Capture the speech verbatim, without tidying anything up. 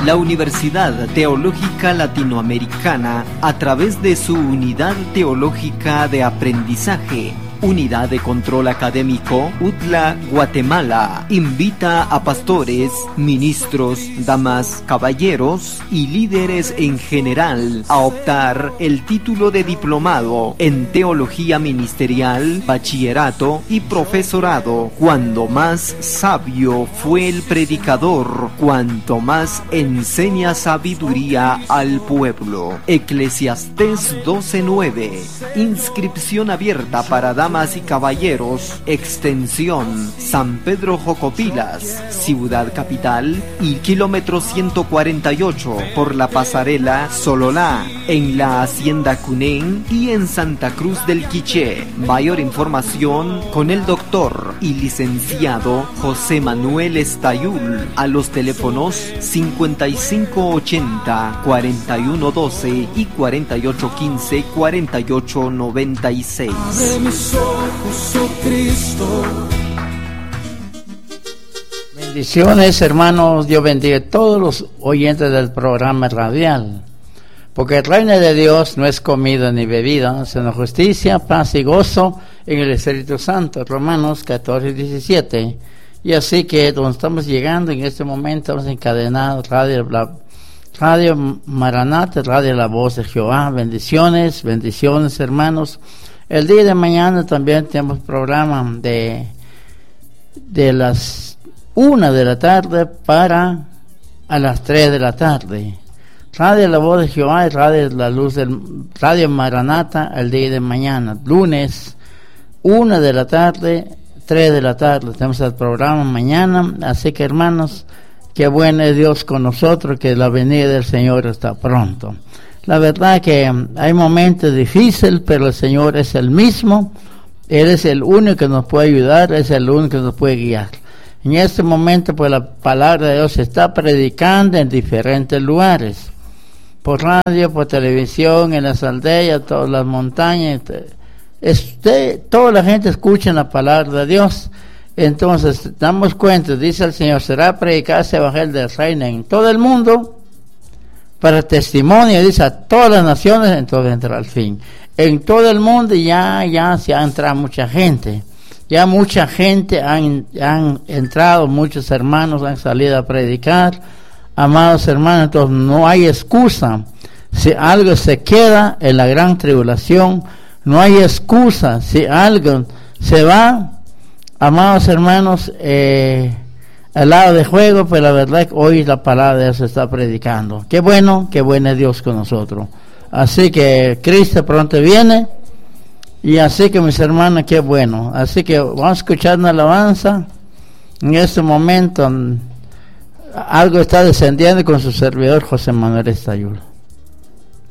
La Universidad Teológica Latinoamericana, a través de su Unidad Teológica de Aprendizaje, Unidad de Control Académico, U T L A, Guatemala, invita a pastores, ministros, damas, caballeros y líderes en general a optar el título de diplomado en Teología Ministerial, Bachillerato y Profesorado. Cuando más sabio fue el predicador, cuanto más enseña sabiduría al pueblo. Eclesiastés doce nueve. Inscripción abierta para damas y caballeros, extensión San Pedro Jocopilas, Ciudad Capital y kilómetro ciento cuarenta y ocho por la pasarela Sololá, en la Hacienda Cunén y en Santa Cruz del Quiché. Mayor información con el doctor y licenciado José Manuel Estayul a los teléfonos cincuenta y cinco ochenta, cuarenta y uno doce y cuarenta y ocho quince, cuarenta y ocho noventa y seis. Oh Cristo. Bendiciones, hermanos. Dios bendiga a todos los oyentes del programa radial, porque el reino de Dios no es comida ni bebida, sino justicia, paz y gozo en el Espíritu Santo. Romanos catorce diecisiete. Y así que donde estamos llegando en este momento, estamos encadenados radio, la, radio Maranata, radio La Voz de Jehová. Bendiciones, bendiciones, hermanos. El día de mañana también tenemos programa de, de las una de la tarde para a las tres de la tarde. Radio La Voz de Jehová y Radio La Luz del Radio Maranata el día de mañana, lunes, una de la tarde, tres de la tarde. Tenemos el programa mañana, así que hermanos, qué bueno es Dios con nosotros, que la venida del Señor está pronto. La verdad que hay momentos difíciles, pero el Señor es el mismo. Él es el único que nos puede ayudar, es el único que nos puede guiar. En este momento, pues la palabra de Dios se está predicando en diferentes lugares. Por radio, por televisión, en las aldeas, todas las montañas. Este, toda la gente escucha la palabra de Dios. Entonces, damos cuenta, dice el Señor, será predicado ese evangelio del reino en todo el mundo, para testimonio, dice, a todas las naciones, entonces entra al fin. En todo el mundo ya, ya se ha entrado mucha gente. Ya mucha gente han, han entrado, muchos hermanos han salido a predicar. Amados hermanos, entonces no hay excusa. Si algo se queda en la gran tribulación, no hay excusa. Si algo se va, amados hermanos, eh, al lado de juego, pues la verdad que hoy la palabra de Dios se está predicando. Qué bueno, qué bueno es Dios con nosotros. Así que Cristo pronto viene, y así que mis hermanos, qué bueno. Así que vamos a escuchar una alabanza. En este momento algo está descendiendo con su servidor José Manuel Estayul.